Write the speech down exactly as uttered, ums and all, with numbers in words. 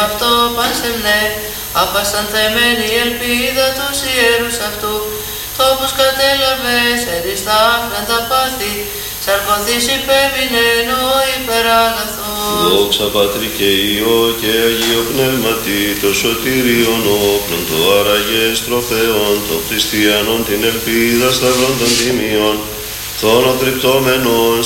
επ' αυτό πανσεμνέ, απαστανθεμένη η ελπίδα τους ιερούς αυτού, τόπους κατέλαβες, εριστά άχραντα πάθη, σαρκωθείς υπέβηνεν ο υπεράγαθος. Δόξα Πατρί και Υιό και Αγίο Πνεύματι, το σωτήριον όπλον, το άραγες τροφέων, το χριστιανών την ελπίδα σταυρών των τιμίων, των οτριπτόμενων